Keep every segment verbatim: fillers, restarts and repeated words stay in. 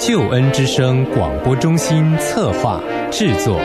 救恩之声广播中心策划制作。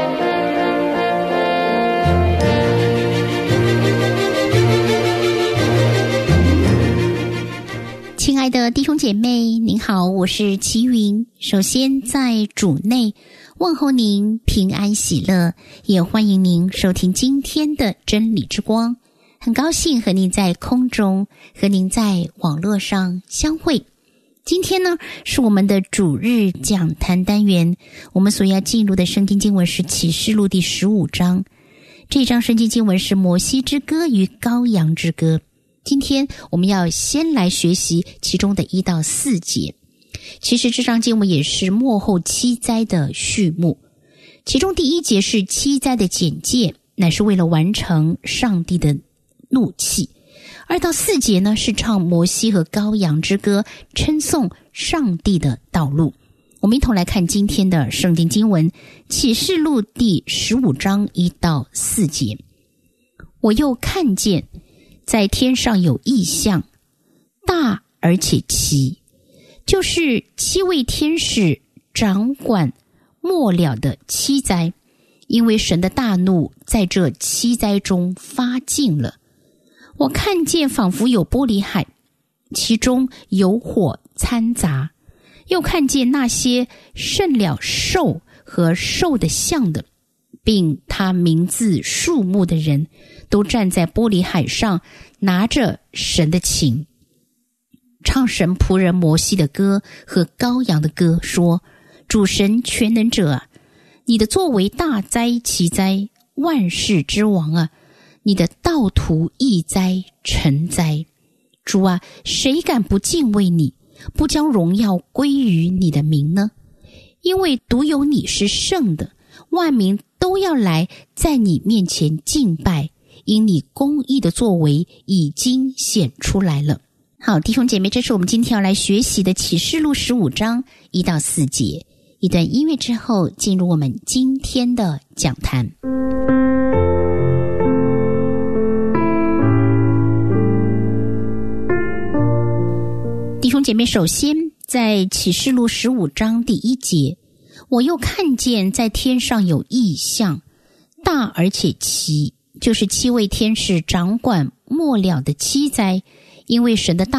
亲爱的弟兄姐妹，您好，我是齐云。首先在主内问候您平安喜乐，也欢迎您收听今天的真理之光。很高兴和您在空中，和您在网络上相会。今天呢，是我们的主日讲坛单元，我们所要进入的圣经经文是启示录第十五章。这章圣经经文是摩西之歌与羔羊之歌。今天我们要先来学习其中的一到四节。其实这章经文也是末后七灾的序幕。其中第一节是七灾的简介，乃是为了完成上帝的怒气。二到四节呢，是唱摩西和羔羊之歌，称颂上帝的道路。我们一同来看今天的圣经经文，启示录第十五章一到四节。我又看见在天上有异象，大而且奇，就是七位天使掌管末了的七灾，因为神的大怒在这七灾中发尽了。我看见仿佛有玻璃海，其中有火掺杂，又看见那些胜了兽和兽的像的，并他名字数目的人，都站在玻璃海上，拿着神的琴，唱神仆人摩西的歌和羔羊的歌，说：主神全能者啊，你的作为大灾奇灾，万世之王啊，你的道途易灾成灾。主啊，谁敢不敬畏你，不将荣耀归于你的名呢？因为独有你是圣的，万民都要来在你面前敬拜，因你公义的作为已经显出来了。好，弟兄姐妹，这是我们今天要来学习的启示录十五章一到四节。一段音乐之后，进入我们今天的讲坛。弟兄姐妹，首先在启示录十五章第一节，我又看见在天上有异象，大而且奇，就是七位天使掌管末了的七灾，因为神的大